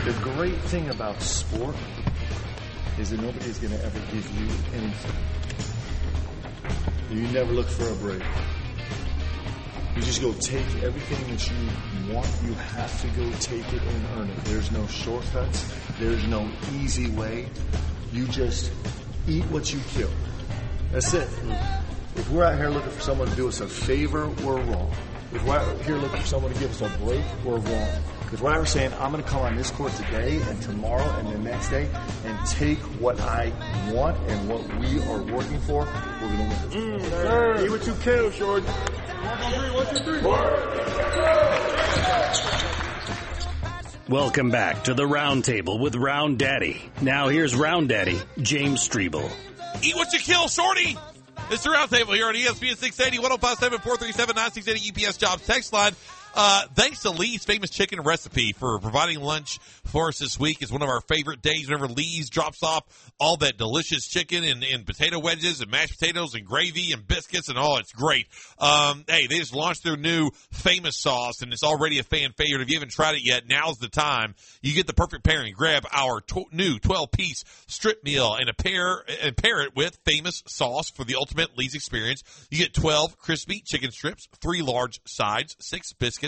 The great thing about sport is that nobody's going to ever give you anything. You never look for a break. You just go take everything that you want. You have to go take it and earn it. There's no shortcuts. There's no easy way. You just eat what you kill. That's it. If we're out here looking for someone to do us a favor, we're wrong. If we're out here looking for someone to give us a break, we're wrong. If we're out here saying, I'm going to come on this court today and tomorrow and the next day and take what I want and what we are working for, we're going to win. Eat what you kill, Shorty. 1, 2, 3. Welcome back to the Round Table with Round Daddy. Now here's Round Daddy, James Strebel. Eat what you kill, Shorty. It's the Round Table here on ESPN 680, 105.7-437-9680 UPS Jobs text line. Thanks to Lee's Famous Chicken Recipe for providing lunch for us this week. It's one of our favorite days whenever Lee's drops off all that delicious chicken and potato wedges and mashed potatoes and gravy and biscuits and all. It's great. Hey, they just launched their new famous sauce, and it's already a fan favorite. If you haven't tried it yet, now's the time. You get the perfect pairing. Grab our new 12-piece strip meal and pair it with famous sauce for the ultimate Lee's experience. You get 12 crispy chicken strips, 3 large sides, 6 biscuits,